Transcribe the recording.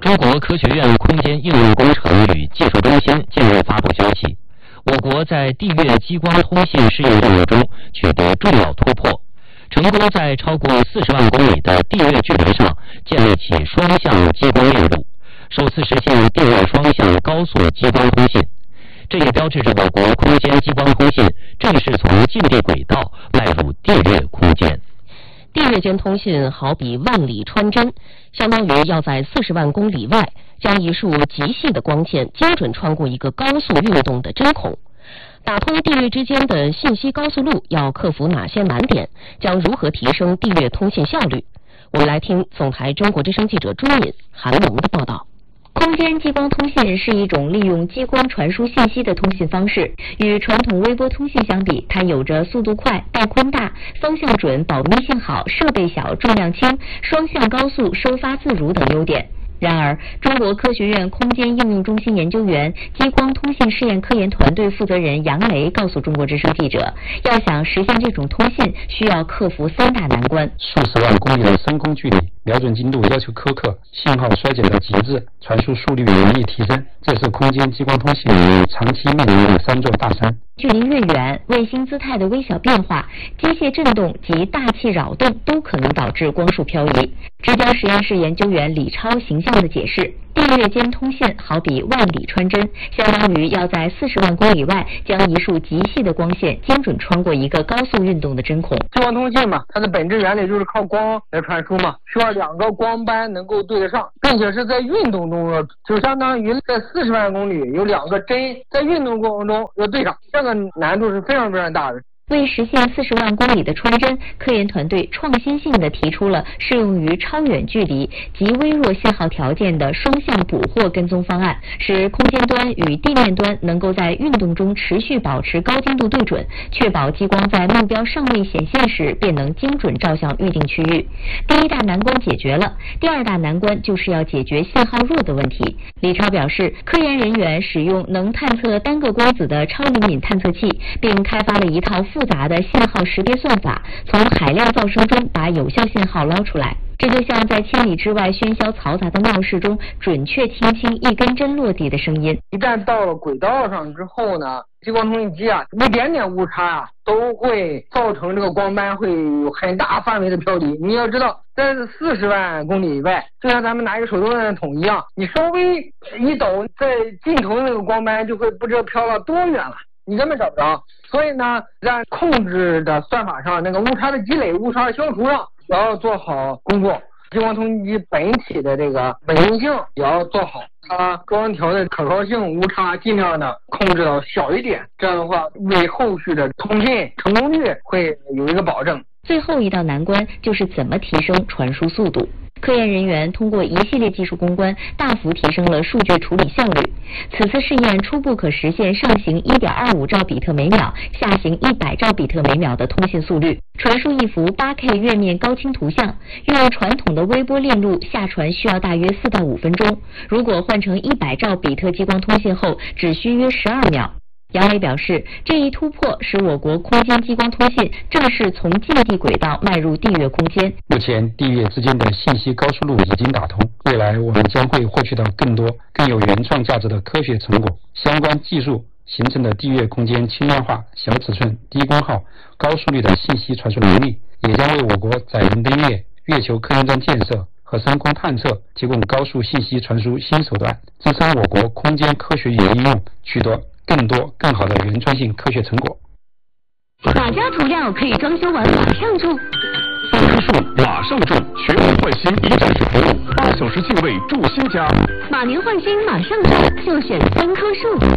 中国科学院空间应用工程与技术中心近日发布消息，我国在地月激光通信试验任务中取得重要突破，成功在超过40万公里的地月距离上建立起双向激光链路，首次实现地月双向高速激光通信。这也标志着我国空间激光通信正式从近地轨道迈入地月空间。 地月间通信好比万里穿针，相当于要在40万公里外将一束极细的光线精准穿过一个高速运动的针孔。打通地月之间的信息高速路要克服哪些难点？将如何提升地月通信效率？我们来听总台中国之声记者朱敏、韩龙的报道。 空间激光通信是一种利用激光传输信息的通信方式，与传统微波通信相比，它有着速度快、带宽大、方向准、保密性好、设备小、重量轻、双向高速、收发自如等优点。然而，中国科学院空间应用中心研究员、激光通信试验科研团队负责人杨雷告诉中国之声记者，要想实现这种通信，需要克服3大难关： 数十万公里的深空距离，瞄准精度要求苛刻，信号衰减到极致，传输速率难以提升，这是空间激光通信长期面临的3座大山。 距离越远，卫星姿态的微小变化、机械振动及大气扰动都可能导致光束漂移。浙江实验室研究员李超形象地解释，地月间通信好比万里穿针，相当于要在40万公里外将一束极细的光线精准穿过一个高速运动的针孔。 激光通信嘛，它的本质原理就是靠光来传输嘛，需要2个光斑能够对得上，并且是在运动中就相当于在40万公里有2个针在运动过程中要对上，这个难度是非常非常大的。 为实现40万公里的穿针，科研团队创新性地提出了适用于超远距离及微弱信号条件的双向捕获跟踪方案，使空间端与地面端能够在运动中持续保持高精度对准，确保激光在目标尚未显现时便能精准照向预定区域。第1大难关解决了，第2大难关就是要解决信号弱的问题。李超表示，科研人员使用能探测单个光子的超灵敏探测器，并开发了一套复杂的信号识别算法，从海量噪声中把有效信号捞出来。这就像在千里之外喧嚣嘈杂的闹市中，准确听清一根针落地的声音。 一旦到了轨道上之后呢，激光通信机一点点误差都会造成这个光斑会有很大范围的飘离。你要知道，在40万公里以外，就像咱们拿一个手榴弹筒一样，你稍微一抖，在尽头的那个光斑就会不知道飘了多远了，你根本找不着。所以呢，在控制的算法上，那个误差的积累、误差的消除上也要做好工作。激光通信机本体的这个稳定性也要做好，它光条的可靠性误差尽量的控制到小一点，这样的话为后续的通信成功率会有一个保证。 最后1道难关就是怎么提升传输速度。科研人员通过一系列技术攻关，大幅提升了数据处理效率。此次试验初步可实现上行1.25兆比特每秒，下行100兆比特每秒的通信速率，传输一幅8K 月面高清图像。用传统的微波链路下传需要大约4到5分钟，如果换成100兆比特激光通信后，只需约12秒。杨磊表示，这一突破使我国空间激光通信正式从近地轨道迈入地月空间。 目前地月之间的信息高速路已经打通，未来我们将会获取到更多更有原创价值的科学成果。相关技术形成的地月空间轻量化、小尺寸、低功耗、高速率的信息传输能力，也将为我国载人登月、月球科研站建设和深空探测提供高速信息传输新手段，支撑我国空间科学与应用取得更多更好的原创性科学成果。 哪家涂料可以装修完马上住 3棵树马上种，全面换新一站式服务，8小时净位住新家。 马年换新马上住，就选3棵树。